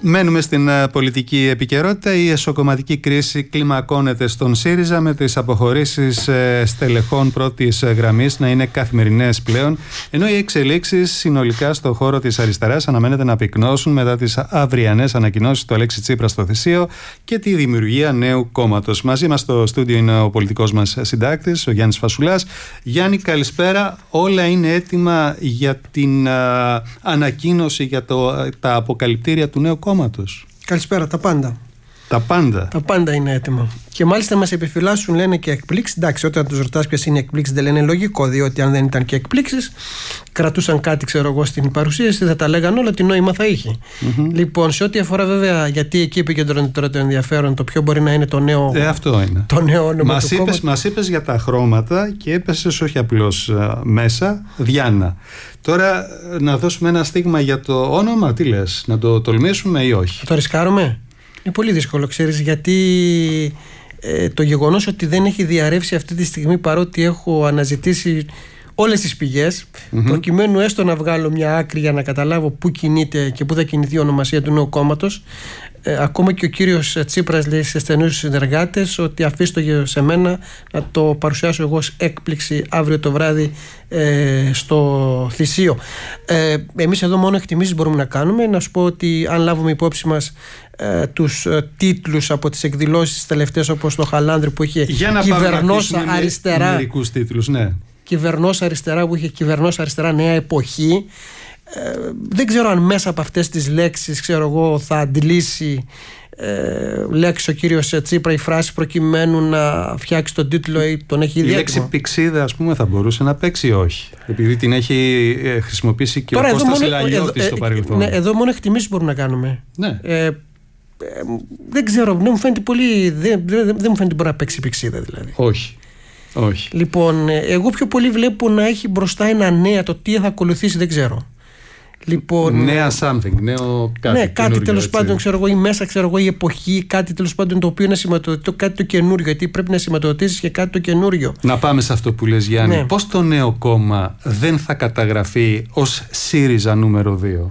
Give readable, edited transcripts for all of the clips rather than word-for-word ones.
Μένουμε στην πολιτική επικαιρότητα. Η εσωκομματική κρίση κλιμακώνεται στον ΣΥΡΙΖΑ, με τις αποχωρήσεις στελεχών πρώτης γραμμής να είναι καθημερινές πλέον, ενώ οι εξελίξεις συνολικά στον χώρο της αριστεράς αναμένεται να πυκνώσουν μετά τις αυριανές ανακοινώσεις του Αλέξη Τσίπρα στο Θησίο και τη δημιουργία νέου κόμματος. Μαζί μας στο στούντιο είναι ο πολιτικός μας συντάκτης, ο Γιάννης Φασουλάς. Γιάννη, καλησπέρα. Όλα είναι έτοιμα για την ανακοίνωση για τα αποκαλυπτήρια του νέου κόμματος? Καλησπέρα, τα πάντα. Τα πάντα. Τα πάντα είναι έτοιμα. Και μάλιστα μας επιφυλάσσουν, λένε, και εκπλήξεις. Εντάξει, όταν τους ρωτάς ποιες είναι οι εκπλήξεις, δεν λένε λογικό, διότι αν δεν ήταν και εκπλήξεις, κρατούσαν κάτι, ξέρω εγώ, στην παρουσίαση, θα τα λέγαν όλα, τι νόημα θα είχε. Λοιπόν, σε ό,τι αφορά βέβαια, γιατί εκεί επικεντρώνεται τώρα το ενδιαφέρον, το ποιο μπορεί να είναι το νέο. Αυτό είναι. Το νέο όνομα του κόμματος. Μας είπες για τα χρώματα και έπεσες όχι απλώς μέσα, Διάννα. Τώρα να δώσουμε ένα στίγμα για το όνομα, τι λες, να το τολμήσουμε ή όχι? Θα το ρισκάρουμε? Είναι πολύ δύσκολο, ξέρεις, γιατί το γεγονός ότι δεν έχει διαρρεύσει αυτή τη στιγμή, παρότι έχω αναζητήσει όλες τις πηγές, προκειμένου έστω να βγάλω μια άκρη για να καταλάβω πού κινείται και πού θα κινηθεί η ονομασία του νέου κόμματος. Ακόμα και ο κύριος Τσίπρας λέει σε στενούς συνεργάτες ότι αφήστε το σε μένα να το παρουσιάσω εγώ ως έκπληξη αύριο το βράδυ στο Θησίο. Εμείς εδώ μόνο εκτιμήσεις μπορούμε να κάνουμε. Να σου πω ότι αν λάβουμε υπόψη μας τους τίτλους από τις εκδηλώσεις τελευταίες, όπως το Χαλάνδρη που είχε κυβερνόσα αριστερά, μερικούς τίτλους, ναι. Κυβερνόσα αριστερά, που είχε κυβερνόσα αριστερά νέα εποχή. Δεν ξέρω αν μέσα από αυτές τις λέξεις, ξέρω εγώ, θα αντιλήσει λέξει ο κύριος Τσίπρα η φράση προκειμένου να φτιάξει τον τίτλο ή τον έχει ήδη. Η λέξη πηξίδα, ας πούμε, θα μπορούσε να παίξει ή όχι? Επειδή την έχει χρησιμοποιήσει και τώρα ο Κώστας Λαλιώτης στο παρελθόν. Ναι, εδώ μόνο εκτιμήσεις μπορούμε να κάνουμε. Ναι. Δεν ξέρω, δεν μου φαίνεται πολύ. Δεν μου φαίνεται μπορεί να παίξει πηξίδα δηλαδή. Όχι. Λοιπόν, εγώ πιο πολύ βλέπω να έχει μπροστά ένα νέα, το τι θα ακολουθήσει δεν ξέρω. Λοιπόν, νέα something, νέο κάτι. Ναι, κάτι τέλος πάντων, ξέρω εγώ, ή μέσα, ξέρω εγώ, η εποχή, κάτι τέλος πάντων το οποίο να σηματοδοτεί, κάτι το καινούριο, γιατί πρέπει να σηματοδοτήσεις και κάτι το καινούριο. Να πάμε σε αυτό που λες, Γιάννη. Ναι. Πώς το νέο κόμμα δεν θα καταγραφεί ως ΣΥΡΙΖΑ νούμερο 2?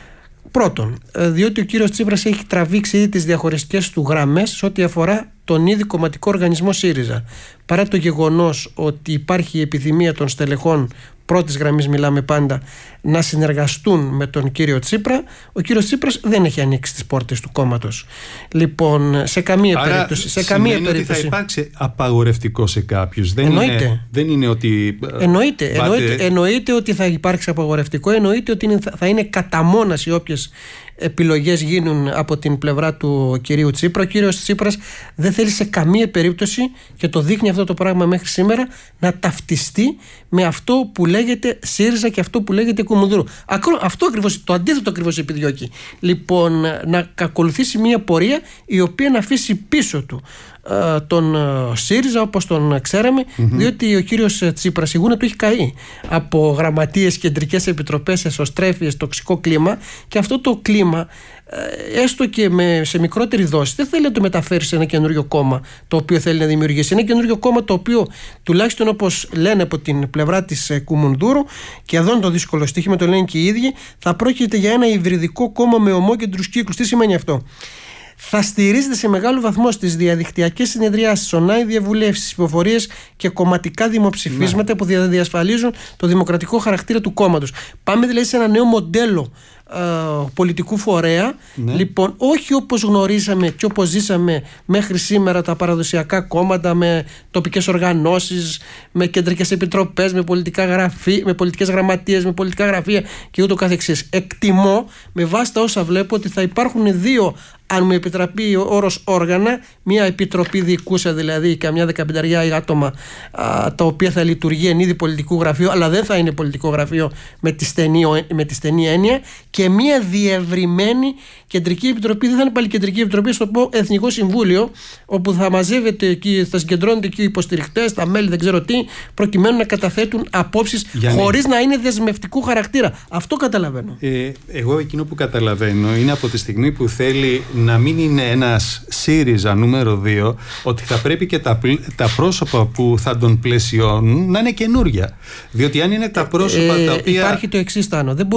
Πρώτον, διότι ο κύριος Τσίπρας έχει τραβήξει ήδη τις διαχωριστικές του γραμμές σε ό,τι αφορά τον ήδη κομματικό οργανισμό ΣΥΡΙΖΑ. Παρά το γεγονός ότι υπάρχει η επιθυμία των στελεχών, πρώτης γραμμής μιλάμε πάντα, να συνεργαστούν με τον κύριο Τσίπρα, ο κύριος Τσίπρας δεν έχει ανοίξει τις πόρτες του κόμματος. Λοιπόν, σε καμία περίπτωση. Σε καμία περίπτωση. Ότι θα υπάρξει απαγορευτικό σε κάποιους. Δεν είναι ότι. Εννοείται ότι θα υπάρξει απαγορευτικό. Εννοείται ότι θα είναι κατά μόνας οι όποιες επιλογές γίνουν από την πλευρά του κυρίου Τσίπρα. Ο κύριος Τσίπρας δεν θέλει σε καμία περίπτωση, και το δείχνει αυτό το πράγμα μέχρι σήμερα, να ταυτιστεί με αυτό που λέγεται ΣΥΡΙΖΑ και αυτό που λέγεται Κουμουνδούρου. Αυτό ακριβώς, το αντίθετο ακριβώς επιδιώκει. Λοιπόν, να ακολουθήσει μια πορεία η οποία να αφήσει πίσω του τον ΣΥΡΙΖΑ όπως τον ξέραμε, διότι ο κύριος Τσίπρας η γούνα του έχει καεί από γραμματείες, κεντρικές επιτροπές, εσωστρέφειες, τοξικό κλίμα, και αυτό το κλίμα, έστω και σε μικρότερη δόση, δεν θέλει να το μεταφέρει σε ένα καινούριο κόμμα το οποίο θέλει να δημιουργήσει. Ένα καινούριο κόμμα το οποίο, τουλάχιστον όπως λένε από την πλευρά της Κουμουνδούρου, και εδώ είναι το δύσκολο στοίχημα, το λένε και οι ίδιοι, θα πρόκειται για ένα υβριδικό κόμμα με ομόκεντρους κύκλους. Τι σημαίνει αυτό? Θα στηρίζεται σε μεγάλο βαθμό στις διαδικτυακές συνεδριάσεις, online διαβουλεύσεις, ψηφοφορίες και κομματικά δημοψηφίσματα που διασφαλίζουν το δημοκρατικό χαρακτήρα του κόμματος. Πάμε δηλαδή σε ένα νέο μοντέλο πολιτικού φορέα. Λοιπόν, όχι όπως γνωρίσαμε και όπως ζήσαμε μέχρι σήμερα τα παραδοσιακά κόμματα, με τοπικές οργανώσεις, με κεντρικές επιτροπές, με πολιτικές γραμματείες, με πολιτικά γραφεία και ούτω καθεξής. Εκτιμώ, με βάση τα όσα βλέπω, ότι θα υπάρχουν δύο, αν μου επιτραπεί ο όρος, όργανα, μια επιτροπή διοικούσα, δηλαδή καμιά 15 άτομα, τα οποία θα λειτουργεί εν είδη πολιτικού γραφείου, αλλά δεν θα είναι πολιτικό γραφείο με τη στενή έννοια, και μια διευρυμένη κεντρική επιτροπή. Δεν θα είναι πάλι κεντρική επιτροπή, στο πω Εθνικό Συμβούλιο, όπου θα μαζεύεται εκεί, θα συγκεντρώνονται εκεί οι υποστηρικτές, τα μέλη, δεν ξέρω τι, προκειμένου να καταθέτουν απόψεις χωρίς να είναι δεσμευτικού χαρακτήρα. Αυτό καταλαβαίνω. Εγώ εκείνο που καταλαβαίνω είναι από τη στιγμή που θέλει να μην είναι ένας ΣΥΡΙΖΑ νούμερο 2, ότι θα πρέπει και τα πρόσωπα που θα τον πλαισιώνουν να είναι καινούρια. Διότι αν είναι τα πρόσωπα τα οποία. Υπάρχει το εξής, Τάνο.